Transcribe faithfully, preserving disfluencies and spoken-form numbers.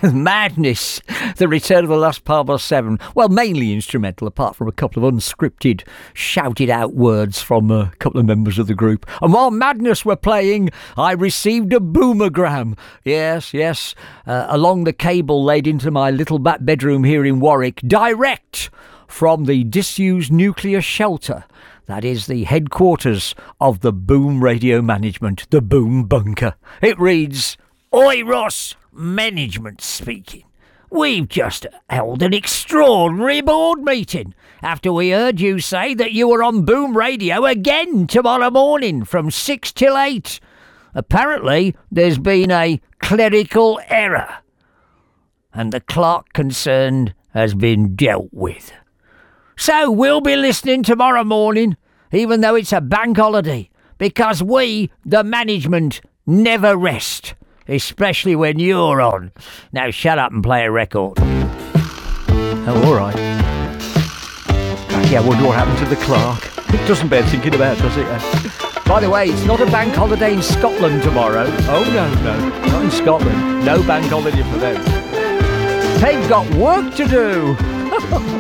Madness. The return of the Las Palmas Seven. Well, mainly instrumental, apart from a couple of unscripted, shouted out words from a couple of members of the group. And while Madness were playing, I received a boomergram. Yes, yes, uh, along the cable laid into my little back bedroom here in Warwick, direct from the disused nuclear shelter. That is the headquarters of the Boom Radio Management, the Boom Bunker. It reads, "Oi, Ross, management speaking. We've just held an extraordinary board meeting after we heard you say that you were on Boom Radio again tomorrow morning from six till eight. Apparently, there's been a clerical error, and the clerk concerned has been dealt with. So we'll be listening tomorrow morning, even though it's a bank holiday, because we, the management, never rest, especially when you're on. Now shut up and play a record." Oh, all right. Yeah, I wonder what happened to the clerk. It doesn't bear thinking about, does it? By the way, it's not a bank holiday in Scotland tomorrow. Oh, no, no, not in Scotland. No bank holiday for them. They've got work to do.